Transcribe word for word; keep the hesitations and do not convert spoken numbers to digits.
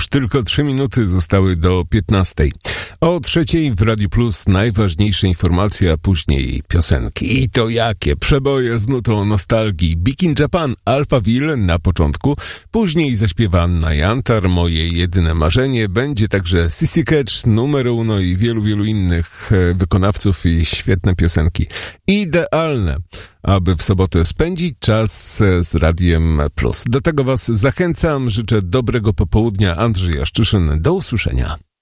Już tylko trzy minuty zostały do piętnastej. O trzeciej w Radiu Plus najważniejsze informacje, a później piosenki. I to jakie? Przeboje z nutą nostalgii. Big in Japan, Alphaville na początku. Później zaśpiewa Anna Jantar, Moje jedyne marzenie. Będzie także Sissy Catch, Numer Uno i wielu, wielu innych wykonawców i świetne piosenki. Idealne, aby w sobotę spędzić czas z Radiem Plus. Do tego Was zachęcam. Życzę dobrego popołudnia. Andrzej Jaszczyszyn. Do usłyszenia.